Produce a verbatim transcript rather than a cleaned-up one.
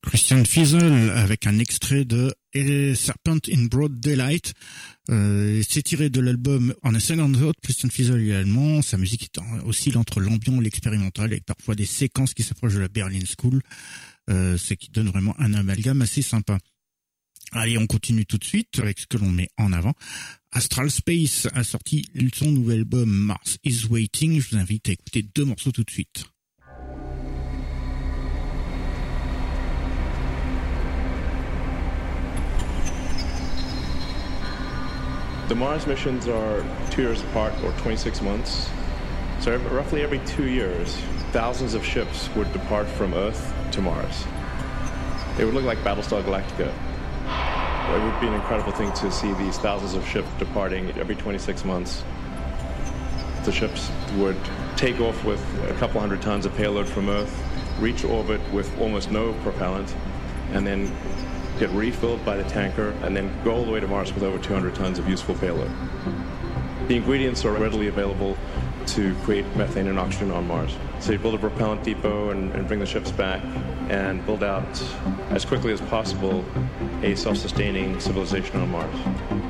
Christian Fiesel avec un extrait de Serpent in Broad Daylight. Euh, c'est tiré de l'album On a Second Thought. Christian Fiesel est allemand. Sa musique est oscille entre l'ambiant et l'expérimental, avec parfois des séquences qui s'approchent de la Berlin School, euh, ce qui donne vraiment un amalgame assez sympa. Allez, on continue tout de suite avec ce que l'on met en avant. Astral Space a sorti son nouvel album Mars is Waiting. Je vous invite à écouter deux morceaux tout de suite. The Mars missions are two years apart, or twenty-six months. So roughly every two years, thousands of ships would depart from Earth to Mars. It would look like Battlestar Galactica. It would be an incredible thing to see these thousands of ships departing every twenty-six months. The ships would take off with a couple hundred tons of payload from Earth, reach orbit with almost no propellant, and then get refilled by the tanker, and then go all the way to Mars with over two hundred tons of useful payload. The ingredients are readily available to create methane and oxygen on Mars. So you build a propellant depot and, and bring the ships back and build out, as quickly as possible, a self-sustaining civilization on Mars.